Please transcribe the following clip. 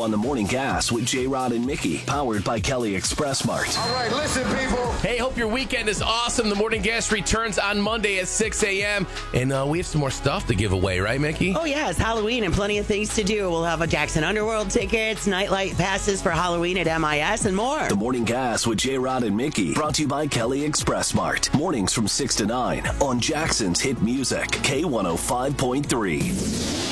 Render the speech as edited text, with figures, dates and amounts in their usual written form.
on the Morning Gas with J-Rod and Mickey, powered by Kelly Express Mart. All right, listen, people. Hey, hope your weekend is awesome. The Morning Gas returns on Monday at 6 a.m. And we have some more stuff to give away, right, Mickey? Oh, yeah, it's Halloween and plenty of things to do. We'll have a Jackson Underworld tickets, nightlight passes for Halloween at MIS, and more. The Morning Gas with J-Rod and Mickey, brought to you by Kelly Express Mart. Mornings from 6 to 9 on Jackson's Hit Music, K105.3.